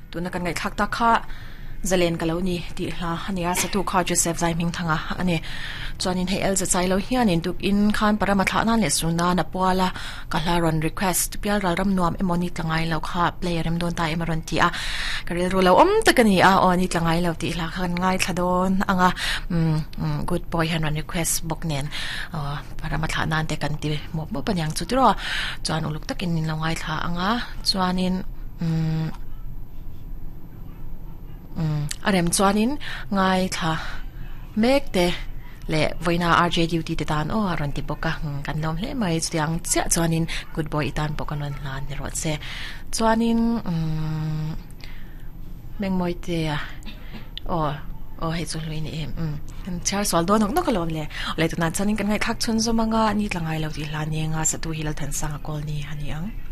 ตุนักันไงทักตาค่ะจะเล่นกันแล้วนี่ที่ละอันนี้สตูคอร์จูเซฟใจมิงทั้งอันนี้จวนนี้ให้เอลจะใจเราเฮียนินตุกอินคันประมาทนั่นเลยสุนันปัวละกันละรันรีเควสต์เปียร์รำนวมเอมอนิตละไงแล้วค่ะเพลย์รำโดนตายเอมรันตีก็เรียนรู้แล้วตะกันนี่อ๋อนี่ละไงแล้วที่ละกันไงทะโดนgood boy ฮันรันรีเควสต์บอกเนียนประมาทนั่นแต่กันที่หมดเป็นอย่างสุดรอจวนอุลุกตะกันนี่ละไงท่าจวนนี้arem chuanin ngai tha mek te le voina rj duty te tan o aron ti boka kan lom hle mai chiang cha chuanin good boy itan pokanon lan ni rot se chuanin meng moi te o he chu lui ni kan char swal do nok kalom le tu nan chuanin kan ngai thak chun zo manga ni tlangai lo ti hla ni nga sa tu hilal than sang kol ni hani ang